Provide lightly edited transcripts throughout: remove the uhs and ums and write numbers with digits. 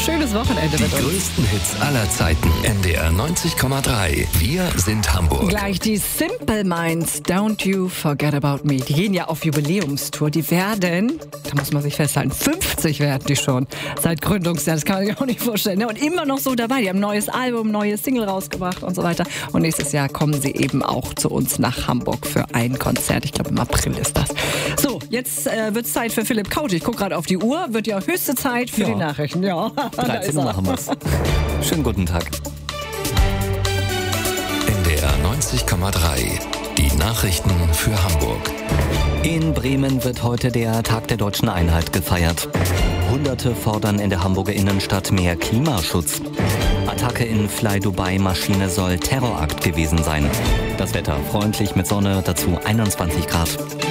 Schönes Wochenende mit Die uns. größten Hits aller Zeiten. NDR 90,3. Wir sind Hamburg. Gleich die Simple Minds, Don't You Forget About Me. Die gehen ja auf Jubiläumstour. Die werden, da muss man sich festhalten, 50 werden die schon. Seit Gründungsjahr, das kann man sich auch nicht vorstellen. Ne? Und immer noch so dabei. Die haben ein neues Album, neue Single rausgebracht und so weiter. Und nächstes Jahr kommen sie eben auch zu uns nach Hamburg für ein Konzert. Ich glaube, im April ist das. So, jetzt wird es Zeit für Philipp Kaut. Ich gucke gerade auf die Uhr. Wird ja höchste Zeit für die Nachrichten. Ja, 13 Uhr machen wir's. Schönen guten Tag. NDR 90,3. Die Nachrichten für Hamburg. In Bremen wird heute der Tag der Deutschen Einheit gefeiert. Hunderte fordern in der Hamburger Innenstadt mehr Klimaschutz. Attacke in Fly Dubai Maschine soll Terrorakt gewesen sein. Das Wetter freundlich mit Sonne, dazu 21 Grad.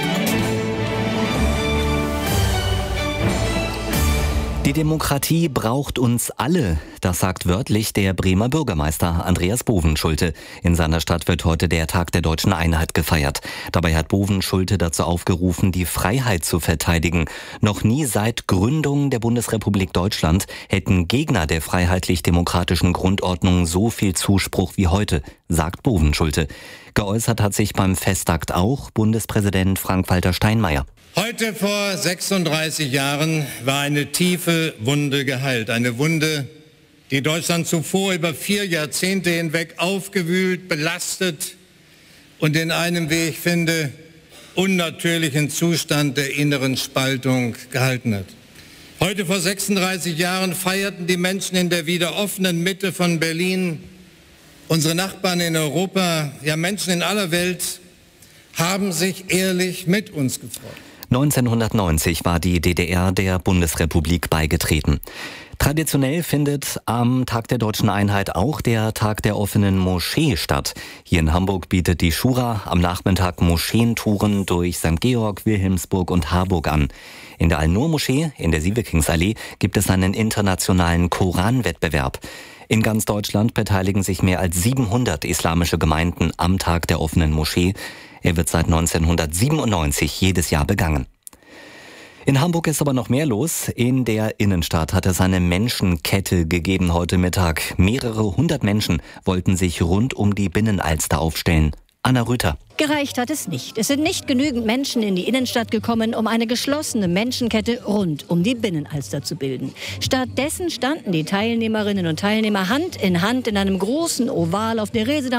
Die Demokratie braucht uns alle, das sagt wörtlich der Bremer Bürgermeister Andreas Bovenschulte. In seiner Stadt wird heute der Tag der Deutschen Einheit gefeiert. Dabei hat Bovenschulte dazu aufgerufen, die Freiheit zu verteidigen. Noch nie seit Gründung der Bundesrepublik Deutschland hätten Gegner der freiheitlich-demokratischen Grundordnung so viel Zuspruch wie heute, sagt Bovenschulte. Geäußert hat sich beim Festakt auch Bundespräsident Frank-Walter Steinmeier. Heute vor 36 Jahren war eine tiefe Wunde geheilt. Eine Wunde, die Deutschland zuvor über 4 Jahrzehnte hinweg aufgewühlt, belastet und in einem, wie ich finde, unnatürlichen Zustand der inneren Spaltung gehalten hat. Heute vor 36 Jahren feierten die Menschen in der wieder offenen Mitte von Berlin, unsere Nachbarn in Europa, ja Menschen in aller Welt, haben sich ehrlich mit uns gefreut. 1990 war die DDR der Bundesrepublik beigetreten. Traditionell findet am Tag der Deutschen Einheit auch der Tag der offenen Moschee statt. Hier in Hamburg bietet die Schura am Nachmittag Moscheentouren durch St. Georg, Wilhelmsburg und Harburg an. In der Al-Nur-Moschee in der Sievekingsallee gibt es einen internationalen Koranwettbewerb. In ganz Deutschland beteiligen sich mehr als 700 islamische Gemeinden am Tag der offenen Moschee. Er wird seit 1997 jedes Jahr begangen. In Hamburg ist aber noch mehr los. In der Innenstadt hat es eine Menschenkette gegeben heute Mittag. Mehrere hundert Menschen wollten sich rund um die Binnenalster aufstellen. Anna Rüther. Gereicht hat es nicht. Es sind nicht genügend Menschen in die Innenstadt gekommen, um eine geschlossene Menschenkette rund um die Binnenalster zu bilden. Stattdessen standen die Teilnehmerinnen und Teilnehmer Hand in Hand in einem großen Oval auf der Reesedamer